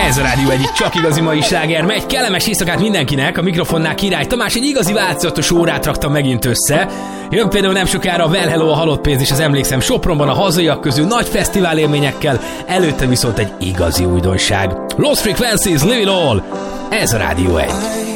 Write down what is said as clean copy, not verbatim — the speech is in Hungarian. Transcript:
Ez a Rádió egyik csak igazi mai sláger megy. Kellemes éjszakát mindenkinek, a mikrofonnál Király Tamás egy igazi változatos órát raktam megint össze. Jön például nem sokára a Well Hello, a Halott pénz és az Emlékszem Sopronban a hazaiak közül nagy fesztivál élményekkel, előtte viszont egy igazi újdonság. Lost Frequencies, Live It All. Ez a Rádió 1.